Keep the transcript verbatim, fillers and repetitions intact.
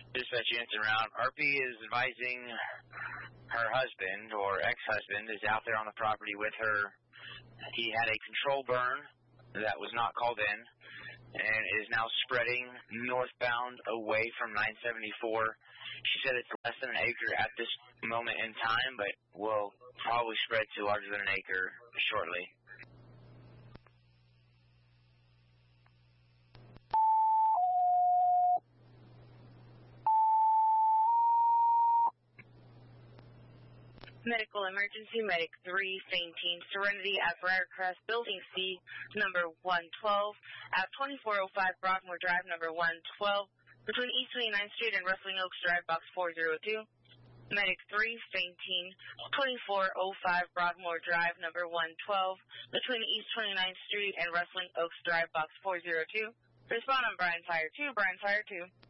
Dispatch units around. R P is advising her husband, or ex-husband, is out there on the property with her. He had a control burn that was not called in, and is now spreading northbound away from nine seventy-four. She said it's less than an acre at this moment in time, but will probably spread to larger than an acre shortly. Medical emergency, Medic three, fainting, Serenity at Briarcrest, Building C, number one twelve, at twenty-four oh five Broadmoor Drive, number one twelve, between East twenty-ninth Street and Rustling Oaks Drive, box four oh two. Medic three, fainting, twenty-four oh five Broadmoor Drive, number one twelve, between East twenty-ninth Street and Rustling Oaks Drive, box four oh two. Respond on Bryan Fire two, Bryan Fire two.